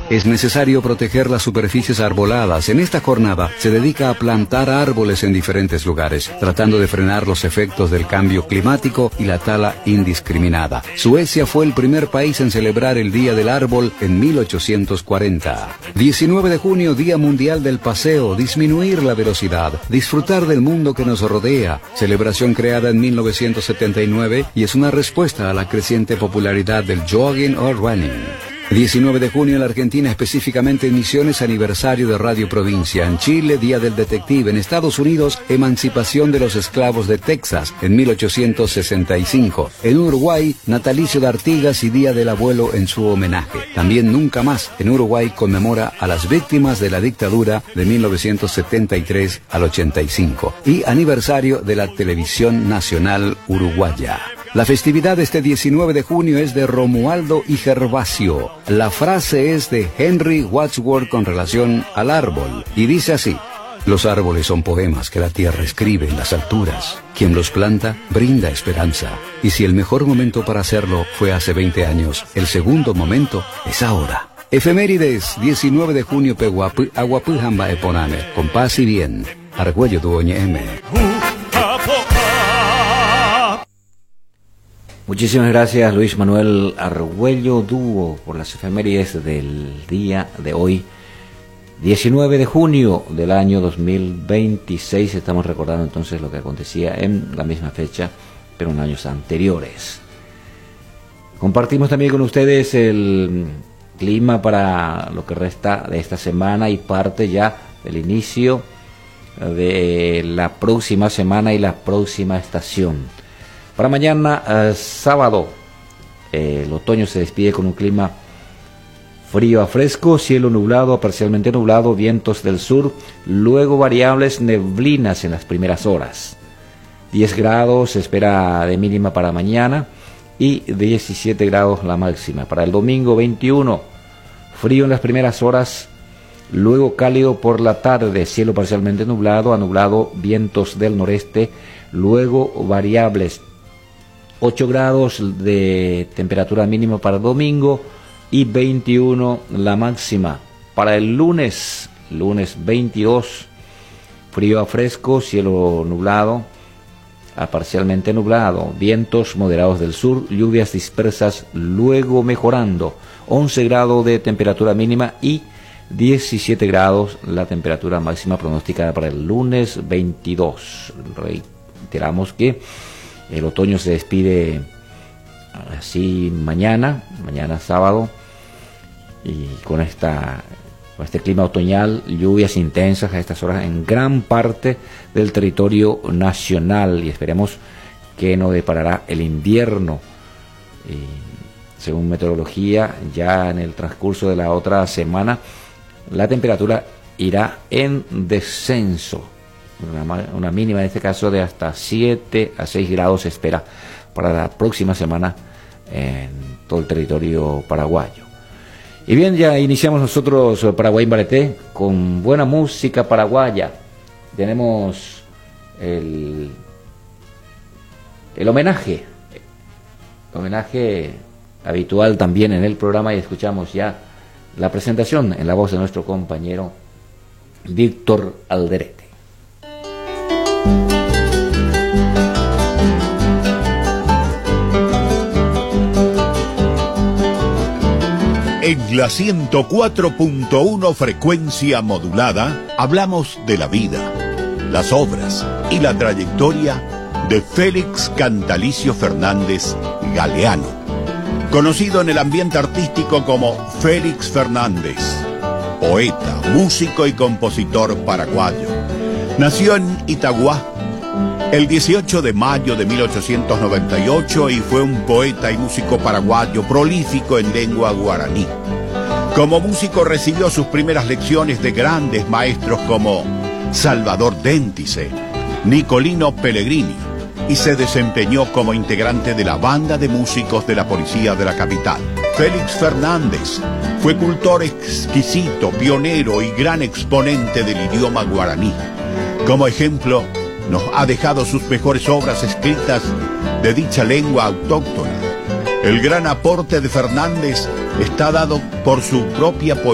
Es necesario proteger las superficies arboladas. En esta jornada se dedica a plantar árboles en diferentes lugares, tratando de frenar los efectos del cambio climático y la tala indiscriminada. Suecia fue el primer país en celebrar el Día del Árbol en 1840. 19 de junio, Día Mundial del Paseo, disminuir la velocidad, disfrutar del mundo que nos rodea. Celebración creada en 1979 y es una respuesta a la creciente popularidad del jogging o running. 19 de junio en la Argentina, específicamente en Misiones, aniversario de Radio Provincia. En Chile, Día del Detective. En Estados Unidos, emancipación de los esclavos de Texas en 1865. En Uruguay, natalicio de Artigas y Día del Abuelo en su homenaje. También Nunca Más en Uruguay conmemora a las víctimas de la dictadura de 1973 al 85. Y aniversario de la Televisión Nacional Uruguaya. La festividad de este 19 de junio es de Romualdo y Gervasio. La frase es de Henry Wadsworth con relación al árbol y dice así: los árboles son poemas que la tierra escribe en las alturas. Quien los planta brinda esperanza. Y si el mejor momento para hacerlo fue hace 20 años, el segundo momento es ahora. Efemérides, 19 de junio Peguapı, Aguapı Jamba Eponame, con paz y bien. Argüello Duoñe M. Muchísimas gracias, Luis Manuel Argüello Dúo, por las efemérides del día de hoy, 19 de junio del año 2026. Estamos recordando entonces lo que acontecía en la misma fecha, pero en años anteriores. Compartimos también con ustedes el clima para lo que resta de esta semana y parte ya del inicio de la próxima semana y la próxima estación. Para mañana, sábado, el otoño se despide con un clima frío a fresco, cielo nublado a parcialmente nublado, vientos del sur, luego variables neblinas en las primeras horas. 10 grados se espera de mínima para mañana y 17 grados la máxima. Para el domingo 21, frío en las primeras horas, luego cálido por la tarde, cielo parcialmente nublado a nublado, vientos del noreste, luego variables. 8 grados de temperatura mínima para domingo y 21 la máxima. Para el lunes 22, frío a fresco, cielo nublado a parcialmente nublado, vientos moderados del sur, lluvias dispersas, luego mejorando. 11 grados de temperatura mínima y 17 grados la temperatura máxima pronosticada para el lunes 22. Reiteramos que el otoño se despide así mañana sábado, y con este clima otoñal, lluvias intensas a estas horas en gran parte del territorio nacional, y esperemos que nos deparará el invierno. Según meteorología, ya en el transcurso de la otra semana la temperatura irá en descenso. Una mínima en este caso de hasta 7 a 6 grados se espera para la próxima semana en todo el territorio paraguayo. Y bien, ya iniciamos nosotros Paraguay en Bareté con buena música paraguaya. Tenemos el homenaje habitual también en el programa, y escuchamos ya la presentación en la voz de nuestro compañero Víctor Alderete. En la 104.1 frecuencia modulada hablamos de la vida, las obras y la trayectoria de Félix Cantalicio Fernández Galeano, conocido en el ambiente artístico como Félix Fernández, poeta, músico y compositor paraguayo. Nació en Itagüá el 18 de mayo de 1898 y fue un poeta y músico paraguayo prolífico en lengua guaraní. Como músico recibió sus primeras lecciones de grandes maestros como Salvador Déntice, Nicolino Pellegrini, y se desempeñó como integrante de la banda de músicos de la policía de la capital. Félix Fernández fue cultor exquisito, pionero y gran exponente del idioma guaraní. Como ejemplo, nos ha dejado sus mejores obras escritas de dicha lengua autóctona. El gran aporte de Fernández está dado por su propia poesía.